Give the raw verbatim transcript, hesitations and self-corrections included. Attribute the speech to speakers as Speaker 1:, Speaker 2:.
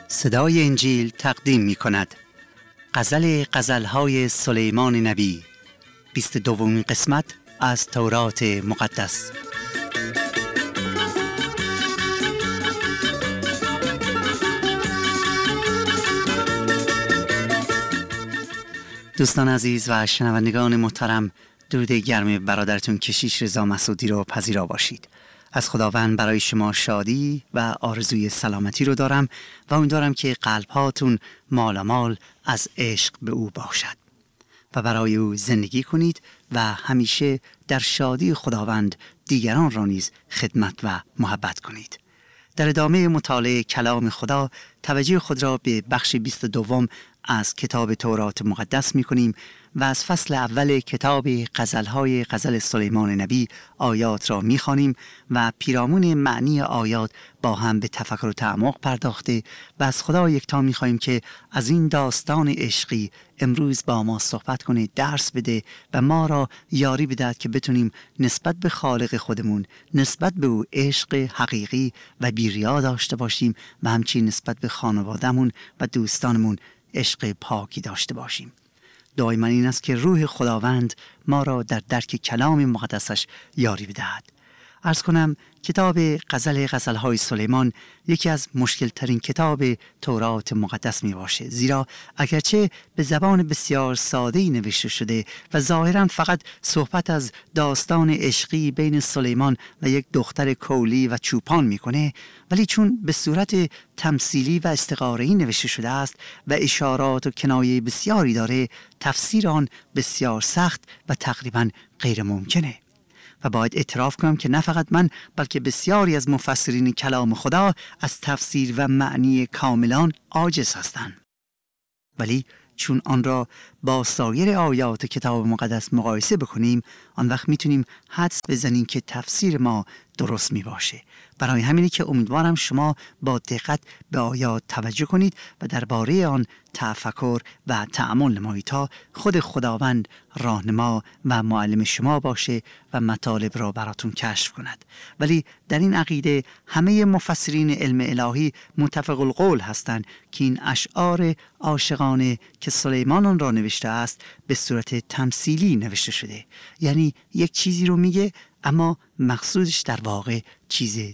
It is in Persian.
Speaker 1: صدای انجیل تقدیم می کند غزل غزلهای سلیمان نبی، بیست و دومین قسمت از تورات مقدس. دوستان عزیز و شنوندگان محترم، درود گرم برادرتون کشیش رضا مسعودی رو پذیرا باشید. از خداوند برای شما شادی و آرزوی سلامتی رو دارم و امیدوارم که قلب‌هاتون مالامال از عشق به او باشد و برای او زندگی کنید و همیشه در شادی خداوند دیگران را نیز خدمت و محبت کنید. در ادامه مطالعه کلام خدا توجه خود را به بخش بیست و دوم از کتاب تورات مقدس می کنیم و از فصل اول کتاب غزلهای غزل سلیمان نبی آیات را می خوانیم و پیرامون معنی آیات با هم به تفکر و تعمق پرداخته و از خدا یکتا می خواهیم که از این داستان عشقی امروز با ما صحبت کنه، درس بده و ما را یاری بدهد که بتونیم نسبت به خالق خودمون، نسبت به او عشق حقیقی و بی‌ریا داشته باشیم و همچنین نسبت به خانواده‌مون و دوستانمون عشق پاکی داشته باشیم. دعای من این است که روح خداوند ما را در درک کلام مقدسش یاری بدهد. عرض کنم کتاب غزل غزلهای سلیمان یکی از مشکل ترین کتاب تورات مقدس می باشه، زیرا اگرچه به زبان بسیار ساده‌ای نوشته شده و ظاهراً فقط صحبت از داستان عشقی بین سلیمان و یک دختر کولی و چوپان میکنه، ولی چون به صورت تمثیلی و استعاره‌ای نوشته شده است و اشارات و کنایه بسیاری داره، تفسیر آن بسیار سخت و تقریباً غیر ممکنه. و باید اعتراف کنم که نه فقط من بلکه بسیاری از مفسرین کلام خدا از تفسیر و معنی کاملان عاجز هستند. ولی چون آن را با سایر آیات کتاب مقدس مقایسه بکنیم، آن وقت میتونیم حدس بزنیم که تفسیر ما درست می باشه. برای همینه که امیدوارم شما با دقت به آیات توجه کنید و درباره آن تفکر و تأمل نمایید تا خود خداوند راهنما و معلم شما باشه و مطالب را براتون کشف کند. ولی در این عقیده همه مفسرین علم الهی متفق القول هستند که این اشعار عاشقانه که سلیمان آن را نوشته است به صورت تمثیلی نوشته شده، یعنی یک چیزی رو میگه اما مقصودش در واقع چیز